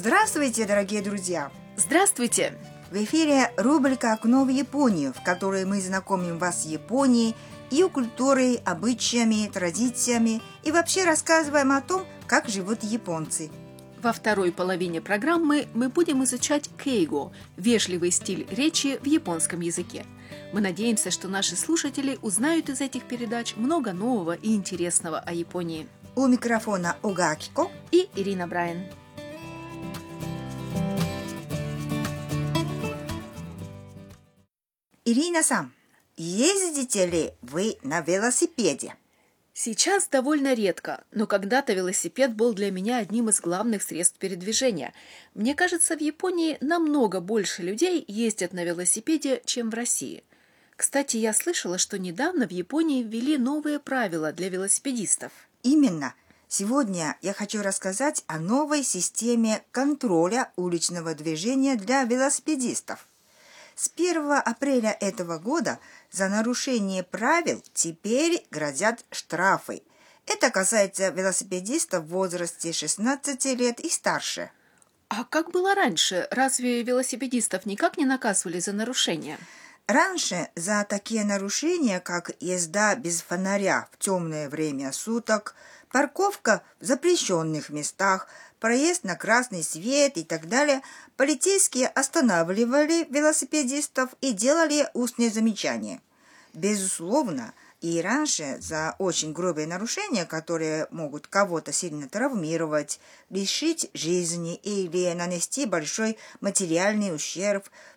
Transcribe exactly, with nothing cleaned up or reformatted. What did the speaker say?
Здравствуйте, дорогие друзья! Здравствуйте! В эфире рубрика «Окно в Японию», в которой мы знакомим вас с Японией, ее культурой, обычаями, традициями и вообще рассказываем о том, как живут японцы. Во второй половине программы мы будем изучать кейго – вежливый стиль речи в японском языке. Мы надеемся, что наши слушатели узнают из этих передач много нового и интересного о Японии. У микрофона Ога Акико и Ирина Брайан. Ирина-сан, ездите ли вы на велосипеде? Сейчас довольно редко, но когда-то велосипед был для меня одним из главных средств передвижения. Мне кажется, в Японии намного больше людей ездят на велосипеде, чем в России. Кстати, я слышала, что недавно в Японии ввели новые правила для велосипедистов. Именно. Сегодня я хочу рассказать о новой системе контроля уличного движения для велосипедистов. С первого апреля этого года за нарушение правил теперь грозят штрафы. Это касается велосипедистов в возрасте шестнадцати лет и старше. А как было раньше? Разве велосипедистов никак не наказывали за нарушения? Раньше за такие нарушения, как езда без фонаря в темное время суток, парковка в запрещенных местах, проезд на красный свет и так далее, полицейские останавливали велосипедистов и делали устные замечания. Безусловно, и раньше за очень грубые нарушения, которые могут кого-то сильно травмировать, лишить жизни или нанести большой материальный ущерб,